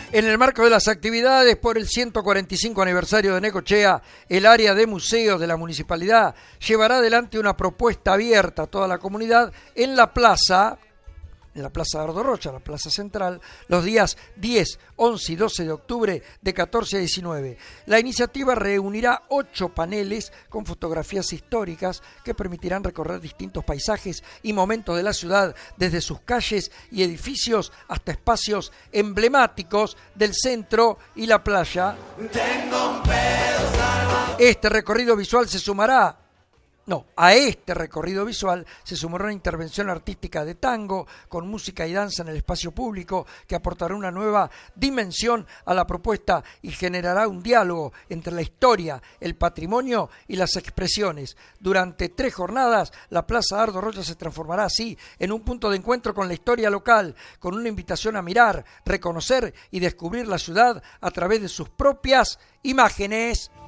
En el marco de las actividades por el 145 aniversario de Necochea, el área de museos de la municipalidad llevará adelante una propuesta abierta a toda la comunidad en la plaza Dardo Rocha, la plaza central, los días 10, 11 y 12 de octubre de 14 a 19. La iniciativa reunirá 8 paneles con fotografías históricas que permitirán recorrer distintos paisajes y momentos de la ciudad, desde sus calles y edificios hasta espacios emblemáticos del centro y la playa. Este recorrido visual se sumará a este recorrido visual se sumará una intervención artística de tango con música y danza en el espacio público que aportará una nueva dimensión a la propuesta y generará un diálogo entre la historia, el patrimonio y las expresiones. Durante 3 jornadas, la Plaza Dardo Rocha se transformará así en un punto de encuentro con la historia local, con una invitación a mirar, reconocer y descubrir la ciudad a través de sus propias imágenes.